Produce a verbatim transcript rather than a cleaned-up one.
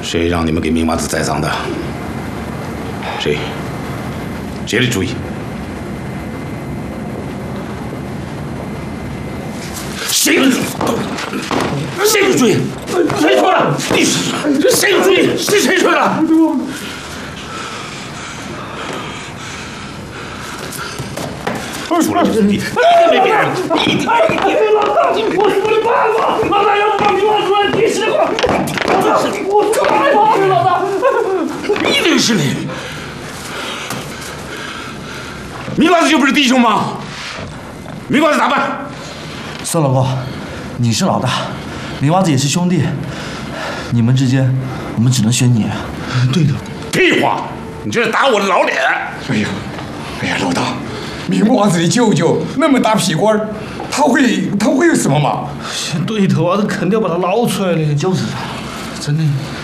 谁让你们给明娃子栽赃的？谁？谁的主意？谁的主意？谁的主意？谁说的？你是谁的主意？是谁说的？除了你，一定没别人。一定。 老大，我是没办法，老大要把明娃子给释放。我干嘛呀，老大？ 一定是你。明娃子就不是弟兄吗？明娃子咋办？ 孙老公，你是老大，明娃子也是兄弟，你们之间，我们只能选你。 对的。 屁话！你这是打我的老脸！ 哎呀，哎呀，老大。明娃子的舅舅那么大屁官，他会他会有什么嘛？ 对头啊，他肯定要把他捞出来的，就是他，真的。